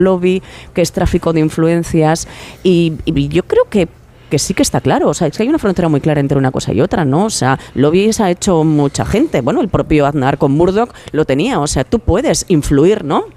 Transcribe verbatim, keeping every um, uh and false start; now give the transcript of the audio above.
lobby, que es tráfico de influencias, y, y yo creo que que sí que está claro, o sea, es que hay una frontera muy clara entre una cosa y otra, ¿no? O sea, lobbies ha hecho mucha gente, bueno, el propio Aznar con Murdoch lo tenía, o sea, tú puedes influir, ¿no?